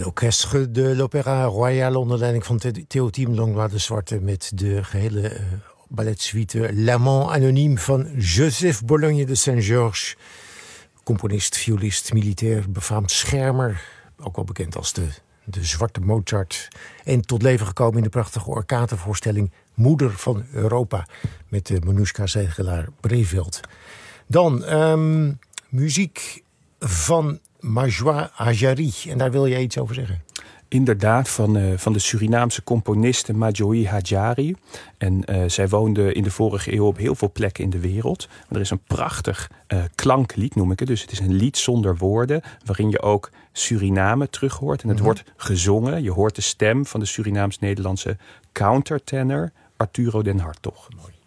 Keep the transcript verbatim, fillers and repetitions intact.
Orchestre de l'Opéra Royal onder leiding van Théotime Langlois de Zwarte met de gehele uh, balletsuite L'Amant Anonyme van Joseph Bologne de Saint-Georges. Componist, violist, militair, befaamd schermer, ook wel bekend als de, de Zwarte Mozart. En tot leven gekomen in de prachtige orkatenvoorstelling Moeder van Europa met de Manoushka Zegelaar Breveld. Dan um, muziek van Majwa Hajari. En daar wil je iets over zeggen? Inderdaad, van, uh, van de Surinaamse componiste Madjoui Hajari. En uh, zij woonde in de vorige eeuw op heel veel plekken in de wereld. Maar er is een prachtig uh, klanklied, noem ik het. Dus het is een lied zonder woorden, waarin je ook Suriname terug hoort. En het mm-hmm. wordt gezongen. Je hoort de stem van de Surinaams-Nederlandse countertenor Arturo den Hartog. Mooi.